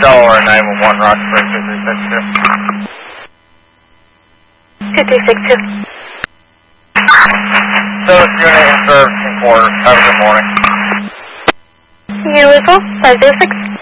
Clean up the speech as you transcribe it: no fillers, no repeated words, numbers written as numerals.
Delaware 911, Roxbury 2362. 2362. So it's unit in service in quarters. Have a good morning. You as well, 506.